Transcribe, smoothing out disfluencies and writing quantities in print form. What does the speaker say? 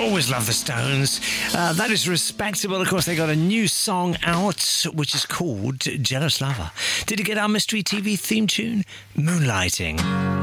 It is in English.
Always love the Stones. That is respectable. Of course, they got a new song out, which is called Jealous Lover. Did you get our Mystery TV theme tune? Moonlighting.